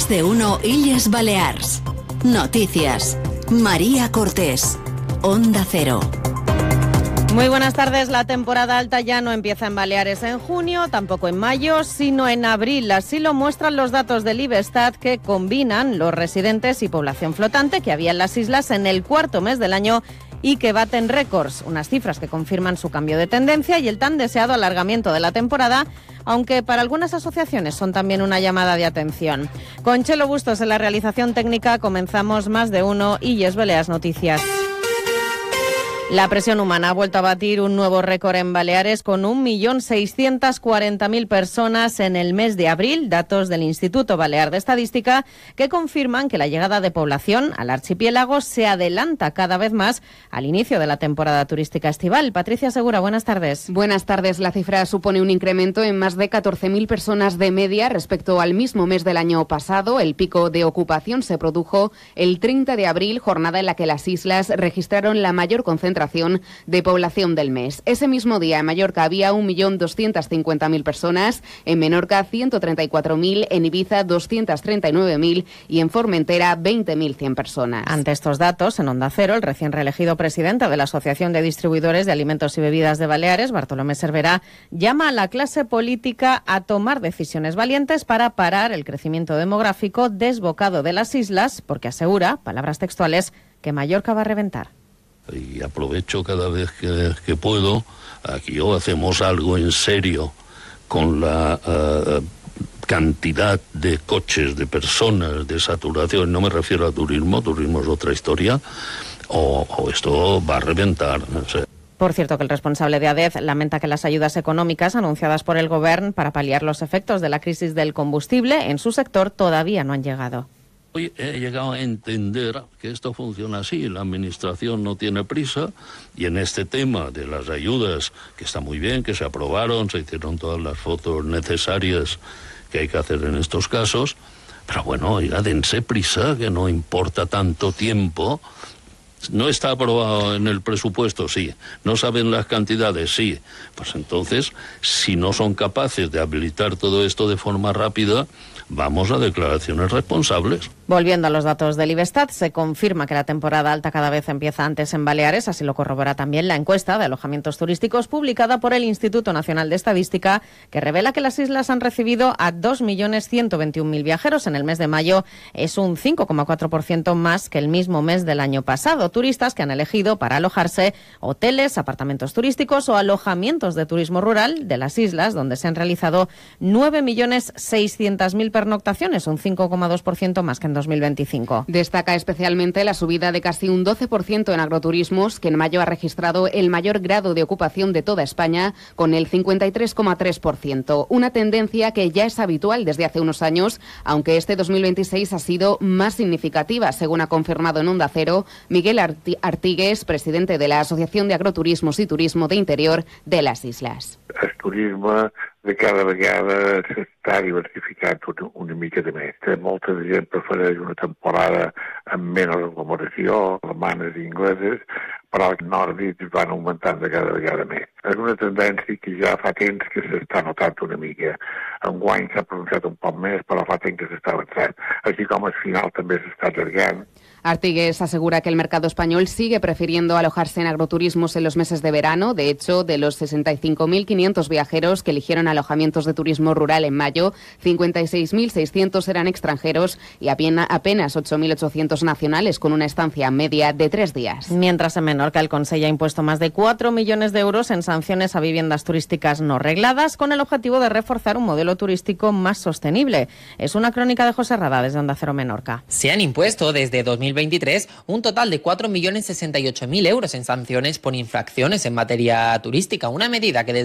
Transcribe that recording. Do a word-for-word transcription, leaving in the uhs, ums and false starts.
Más de uno Illes Balears. Noticias. María Cortés. Onda Cero. Muy buenas tardes. La temporada alta ya no empieza en Baleares en junio, tampoco en mayo, sino en abril. Así lo muestran los datos del Ibestat, que combinan los residentes y población flotante que había en las islas en el cuarto mes del año y que baten récords, unas cifras que confirman su cambio de tendencia y el tan deseado alargamiento de la temporada, aunque para algunas asociaciones son también una llamada de atención. Con Chelo Bustos en la realización técnica comenzamos Más de uno Illes Balears Noticias. La presión humana ha vuelto a batir un nuevo récord en Baleares con un millón seiscientas cuarenta mil personas en el mes de abril, datos del Instituto Balear de Estadística, que confirman que la llegada de población al archipiélago se adelanta cada vez más al inicio de la temporada turística estival. Patricia Segura, buenas tardes. Buenas tardes. La cifra supone un incremento en más de catorce mil personas de media respecto al mismo mes del año pasado. El pico de ocupación se produjo el treinta de abril, jornada en la que las islas registraron la mayor concentración de población del mes. Ese mismo día en Mallorca había un millón doscientas cincuenta mil personas, en Menorca ciento treinta y cuatro mil, en Ibiza doscientas treinta y nueve mil y en Formentera veinte mil cien personas. Ante estos datos, en Onda Cero, el recién reelegido presidente de la Asociación de Distribuidores de Alimentos y Bebidas de Baleares, Bartolomé Cerverá, llama a la clase política a tomar decisiones valientes para parar el crecimiento demográfico desbocado de las islas, porque asegura, palabras textuales, que Mallorca va a reventar. Y aprovecho cada vez que, que puedo, aquí o hacemos algo en serio con la uh, cantidad de coches, de personas, de saturación, no me refiero a turismo, turismo es otra historia, o, o esto va a reventar, no sé. Por cierto, que el responsable de A D E Z lamenta que las ayudas económicas anunciadas por el Gobierno para paliar los efectos de la crisis del combustible en su sector todavía no han llegado. Hoy he llegado a entender que esto funciona así, la administración no tiene prisa y en este tema de las ayudas, que está muy bien, que se aprobaron, se hicieron todas las fotos necesarias que hay que hacer en estos casos, pero bueno, oiga, dense prisa, que no importa tanto tiempo. ¿No está aprobado en el presupuesto? Sí. ¿No saben las cantidades? Sí. Pues entonces, si no son capaces de habilitar todo esto de forma rápida, vamos a declaraciones responsables. Volviendo a los datos del Ibestat, se confirma que la temporada alta cada vez empieza antes en Baleares, así lo corrobora también la encuesta de alojamientos turísticos publicada por el Instituto Nacional de Estadística, que revela que las islas han recibido a dos millones ciento veintiún mil viajeros en el mes de mayo. Es un cinco coma cuatro por ciento más que el mismo mes del año pasado. Turistas que han elegido para alojarse hoteles, apartamentos turísticos o alojamientos de turismo rural de las islas, donde se han realizado nueve millones seiscientas mil pernoctaciones, un cinco coma dos por ciento más que en dos mil veinticinco. Destaca especialmente la subida de casi un doce por ciento en agroturismos, que en mayo ha registrado el mayor grado de ocupación de toda España, con el cincuenta y tres coma tres por ciento. Una tendencia que ya es habitual desde hace unos años, aunque este dos mil veintiséis ha sido más significativa, según ha confirmado en Onda Cero Miguel Artigues, presidente de la Asociación de Agroturismos y Turismo de Interior de las Islas. El turisme de cada vegada s'està diversificat una, una mica de més. Molta gent prefereix una temporada amb menys aglomeració, alemanes i ingleses, però els nòrdics van augmentant de cada vegada més. És una tendència que ja fa temps que s'està notant una mica. Enguany s'ha pronunciat un poc més, però fa temps que s'està avançant. Així com al final també s'està allargant. Artigues asegura que el mercado español sigue prefiriendo alojarse en agroturismos en los meses de verano. De hecho, de los sesenta y cinco mil quinientos viajeros que eligieron alojamientos de turismo rural en mayo, cincuenta y seis mil seiscientos eran extranjeros y apenas ocho mil ochocientos nacionales, con una estancia media de tres días. Mientras en Menorca el Consell ha impuesto más de cuatro millones de euros en sanciones a viviendas turísticas no regladas, con el objetivo de reforzar un modelo turístico más sostenible. Es una crónica de José Rada desde Onda Cero Menorca. Se han impuesto desde dos mil veintitrés un total de cuatro millones sesenta y ocho mil euros en sanciones por infracciones en materia turística, una medida que desde